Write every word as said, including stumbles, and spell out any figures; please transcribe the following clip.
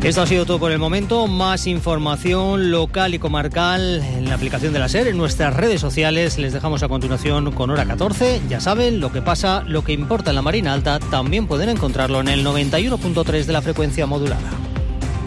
Esto ha sido todo por el momento. Más información local y comarcal en la aplicación de la SER, en nuestras redes sociales. Les dejamos a continuación con Hora catorce. Ya saben, lo que pasa, lo que importa en la Marina Alta, también pueden encontrarlo en el noventa y uno punto tres de la frecuencia modulada.